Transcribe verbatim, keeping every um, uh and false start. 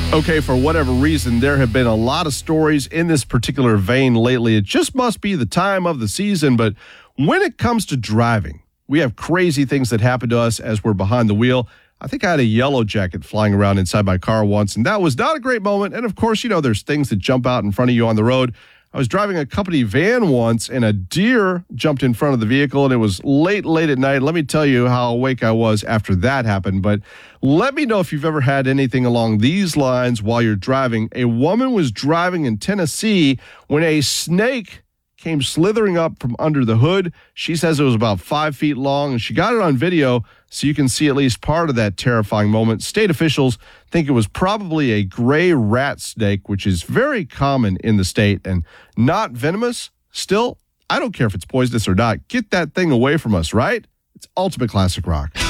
Okay, for whatever reason, there have been a lot of stories in this particular vein lately. It just must be the time of the season, but when it comes to driving, we have crazy things that happen to us as we're behind the wheel. I think I had a yellow jacket flying around inside my car once, and that was not a great moment. And of course, you know, there's things that jump out in front of you on the road. I was driving a company van once, and a deer jumped in front of the vehicle, and it was late, late at night. Let me tell you how awake I was after that happened. But let me know if you've ever had anything along these lines while you're driving. A woman was driving in Tennessee when a snake came slithering up from under the hood. She says it was about five feet long, and she got it on video so you can see at least part of that terrifying moment. State officials think it was probably a gray rat snake, which is very common in the state and not venomous. Still, I don't care if it's poisonous or not. Get that thing away from us, right? It's Ultimate Classic Rock.